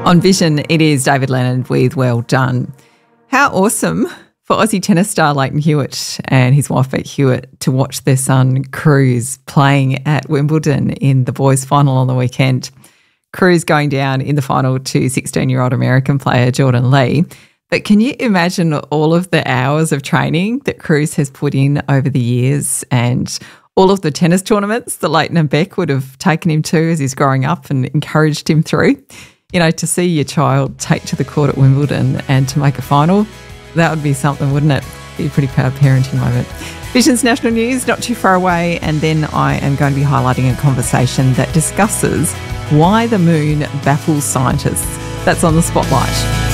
On Vision, it is David Leonard with Well Done. How awesome for Aussie tennis star Leighton Hewitt and his wife Beck Hewitt to watch their son Cruz playing at Wimbledon in the boys' final on the weekend. Cruz going down in the final to 16-year-old American player Jordan Lee. But can you imagine all of the hours of training that Cruz has put in over the years and all of the tennis tournaments that Leighton and Beck would have taken him to as he's growing up and encouraged him through? You know, to see your child take to the court at Wimbledon and to make a final, that would be something, wouldn't it? Be a pretty proud parenting moment. Vision's national news not too far away, and then I am going to be highlighting a conversation that discusses why the moon baffles scientists. That's on the Spotlight.